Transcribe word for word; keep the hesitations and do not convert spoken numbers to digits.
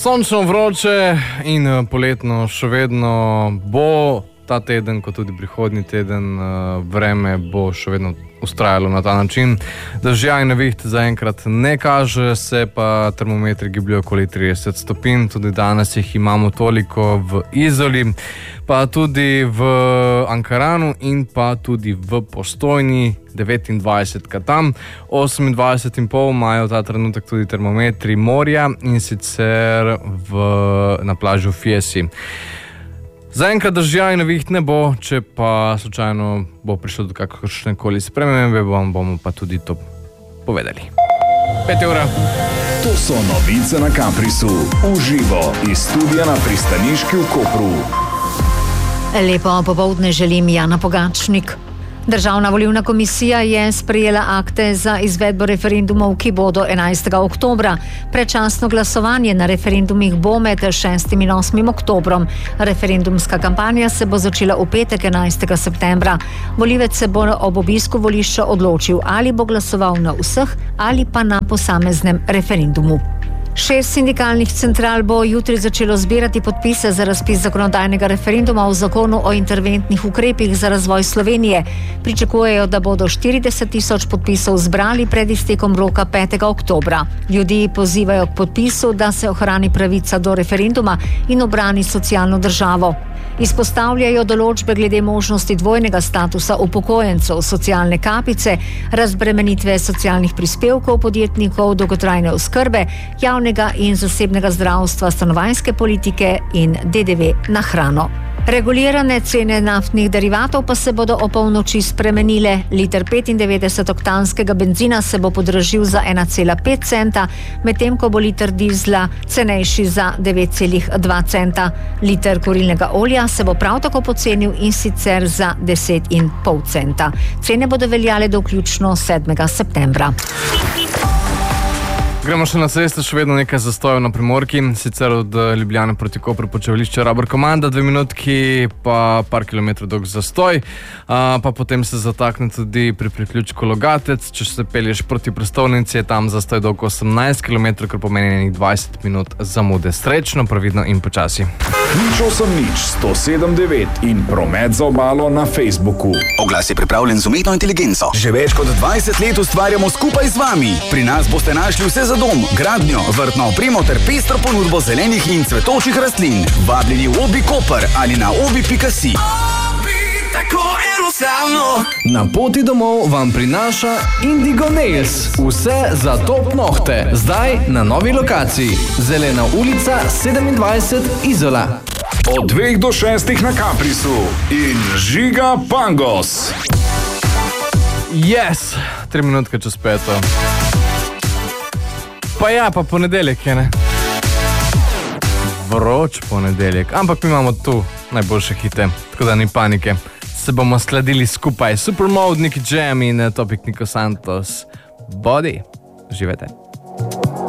Sončno, vroče in poletno še vedno bo ta teden, kot tudi prihodnji teden, vreme bo še vedno ustrajalo na ta način. Dežja in neviht zaenkrat ne kaže, se pa termometri gibljajo okoli trideset stopinj. Tudi danes jih imamo toliko v Izoli, pa tudi v Ankaranu in pa tudi v Postojni, devetindvajset tam, osemindvajset in pol imajo ta trenutek tudi termometri morja, in sicer v, na plaži v Fiesi. Zaenkrat dežja in neviht ne bo, če pa slučajno bo prišlo do kakršnekoli spremembe, vam bomo pa tudi to povedali. Pet ura. To so novice na Kamprisu, uživo iz studia na Pristaniški v Kopru. Lepo popoldne želim, Jana Pogačnik. Državna volilna komisija je sprejela akte za izvedbo referendumov, ki bodo enajstega oktobra. Predčasno glasovanje na referendumih bo med šestim in osmim oktobrom. Referendumska kampanja se bo začela v petek enajstega septembra. Volivec se bo ob obisku volišča odločil, ali bo glasoval na vseh ali pa na posameznem referendumu. Šest sindikalnih central bo jutri začelo zbirati podpise za razpis zakonodajnega referenduma o zakonu o interventnih ukrepih za razvoj Slovenije. Pričakujejo, da bodo štirideset tisoč podpisov zbrali pred iztekom roka petega oktobra. Ljudi pozivajo k podpisu, da se ohrani pravica do referenduma in obrani socialno državo. Izpostavljajo določbe glede možnosti dvojnega statusa upokojencev, socialne kapice, razbremenitve socialnih prispevkov podjetnikov, dolgotrajne oskrbe, javnega in zasebnega zdravstva, stanovanjske politike in D D V na hrano. Regulirane cene naftnih derivatov pa se bodo o polnoči spremenile. Liter petindevetdesetoktanskega benzina se bo podražil za ena cela pet centa, medtem ko bo liter dizla cenejši za devet cela dva centa. Liter kurilnega olja se bo prav tako pocenil, in sicer za deset in pol centa. Cene bodo veljale do vključno sedmega septembra. Gremo še na cesto, še vedno nekaj zastojev na Primorki, sicer od Ljubljane proti Kopru počevališče Rabor Komanda, dve minutki, pa par kilometrov dolg zastoj, a, pa potem se zatakne tudi pri priključku Logatec. Če se pelješ proti prestolnici, je tam zastoj dolg osemnajst kilometrov, kar pomeni dvajset minut zamude. Srečno, previdno in počasi. Nič osem nič, sto sedem devet in promet za obalo na Facebooku. Oglas je pripravljen z umetno inteligenco. Že več kot dvajset let ustvarjamo skupaj z vami. Pri nas boste našli vse za dom, gradnjo, vrtno opremo ter pestro ponudbo zelenih in cvetočih rastlin. Vabljeni v Obi Koper ali na obi pika si. Na poti domov vam prinaša Indigo Nails. Vse za top nohte. Zdaj na novi lokaciji. Zelena ulica sedemindvajset, Izola. Od dveh do šestih na Kamprisu in Žiga Pangos. Yes! Tri minutke čez peto. Pa ja, pa ponedeljek je, ne? Vroč ponedeljek. Ampak mi imamo tu najboljše hite, tako da ni panike. Se bomo skladili skupaj. Supermode, Nicky Jam in Topic Nico Santos. Body. Živete.